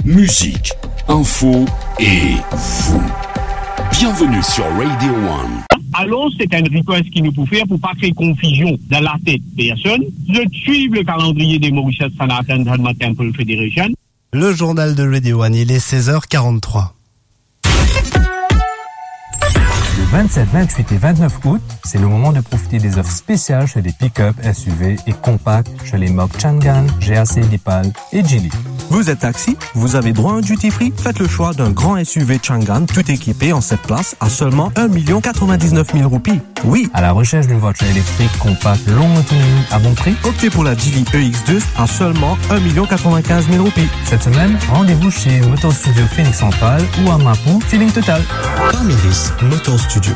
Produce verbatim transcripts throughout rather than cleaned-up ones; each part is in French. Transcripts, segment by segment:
musique, info et vous. Bienvenue sur Radio One. Alors, c'est un request qui nous peut faire pour pas créer confusion dans la tête des personnes. Je suis le calendrier des Mauritius Sanatan Dharma Temple Federation. Le journal de Radio One, il est seize heures quarante-trois. Le vingt-sept, vingt-huit et vingt-neuf août, c'est le moment de profiter des offres spéciales chez les pick-up, S U V et compacts chez les marques Changan, G A C, Dipal et Geely. Vous êtes taxi? Vous avez droit à un duty-free? Faites le choix d'un grand S U V Changan tout équipé en sept places à seulement un million quatre-vingt-dix-neuf mille roupies. Oui! À la recherche d'une voiture électrique compacte longue autonomie à bon prix? Optez pour la Geely E X deux à seulement un million quatre-vingt-quinze mille roupies. Cette semaine, rendez-vous chez Motor Studio Phoenix Central ou à Mapou, Feeling Total. Parmélis Motor Studio.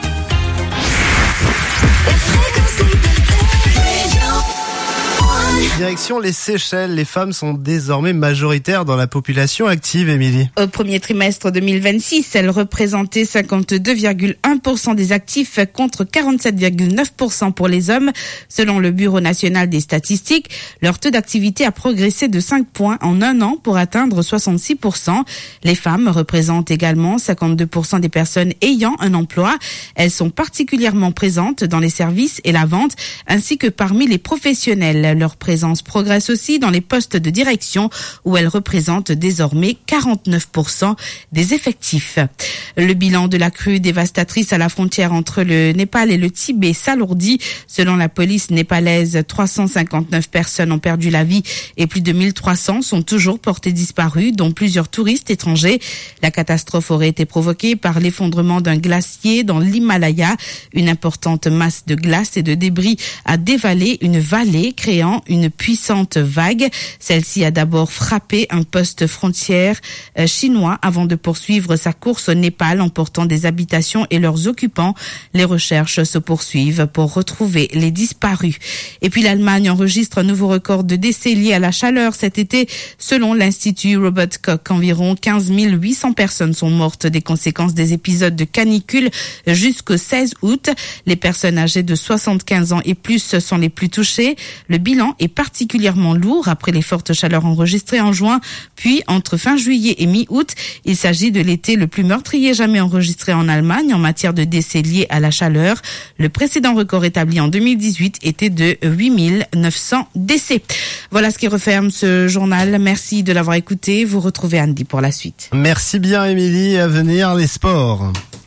Direction les Seychelles, les femmes sont désormais majoritaires dans la population active, Émilie. Au premier trimestre deux mille vingt-six, elles représentaient cinquante-deux virgule un pour cent des actifs contre quarante-sept virgule neuf pour cent pour les hommes. Selon le Bureau national des statistiques, leur taux d'activité a progressé de cinq points en un an pour atteindre soixante-six pour cent. Les femmes représentent également cinquante-deux pour cent des personnes ayant un emploi. Elles sont particulièrement présentes dans les services et la vente, ainsi que parmi les professionnels. Leur présence progresse aussi dans les postes de direction où elle représente désormais quarante-neuf pour cent des effectifs. Le bilan de la crue dévastatrice à la frontière entre le Népal et le Tibet s'alourdit. Selon la police népalaise, trois cent cinquante-neuf personnes ont perdu la vie et plus de mille trois cents sont toujours portées disparues, dont plusieurs touristes étrangers. La catastrophe aurait été provoquée par l'effondrement d'un glacier dans l'Himalaya. Une importante masse de glace et de débris a dévalé une vallée, créant une puissante vague. Celle-ci a d'abord frappé un poste frontière euh, chinois avant de poursuivre sa course au Népal, emportant des habitations et leurs occupants. Les recherches se poursuivent pour retrouver les disparus. Et puis l'Allemagne enregistre un nouveau record de décès liés à la chaleur cet été. Selon l'Institut Robert Koch, environ quinze mille huit cents personnes sont mortes des conséquences des épisodes de canicule jusqu'au seize août. Les personnes âgées de soixante-quinze ans et plus sont les plus touchées. Le bilan est particulièrement lourd après les fortes chaleurs enregistrées en juin, puis entre fin juillet et mi-août. Il s'agit de l'été le plus meurtrier jamais enregistré en Allemagne en matière de décès liés à la chaleur. Le précédent record établi en deux mille dix-huit était de huit mille neuf cents décès. Voilà ce qui referme ce journal. Merci de l'avoir écouté. Vous retrouvez Andy pour la suite. Merci bien, Émilie. À venir, les sports.